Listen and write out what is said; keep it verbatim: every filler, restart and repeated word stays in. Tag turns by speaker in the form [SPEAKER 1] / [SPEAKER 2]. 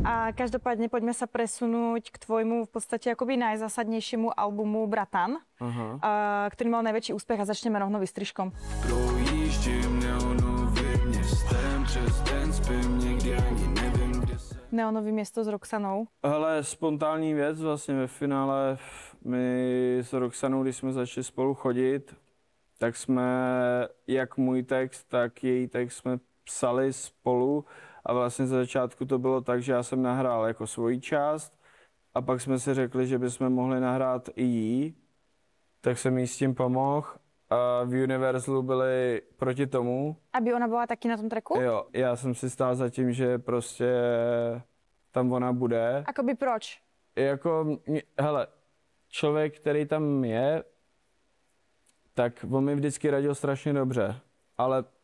[SPEAKER 1] A každopádně pojďme se presunout k tvojmu v podstatě jakoby najzásadnějšímu albumu Bratan,
[SPEAKER 2] Aha.
[SPEAKER 1] a, který mal největší úspěch a začneme rovnou výstřižkom.
[SPEAKER 3] Projíždím neonovým městem, přes den spím, někdy ani nevím, kde se...
[SPEAKER 1] Neonový město s Roxanou.
[SPEAKER 2] Hele, spontánní věc vlastně ve finále. My s Roxanou, když jsme začali spolu chodit, tak jsme jak můj text, tak její text jsme psali spolu a vlastně za začátku to bylo tak, že já jsem nahrál jako svoji část a pak jsme si řekli, že bychom mohli nahrát i jí, tak jsem jí s tím pomohl a v Universalu byli proti tomu.
[SPEAKER 1] Aby ona byla taky na tom tracku?
[SPEAKER 2] Jo, já jsem si stál za tím, že prostě tam ona bude.
[SPEAKER 1] Akoby proč?
[SPEAKER 2] Jako, hele, člověk, který tam je, tak on mi vždycky radil strašně dobře, ale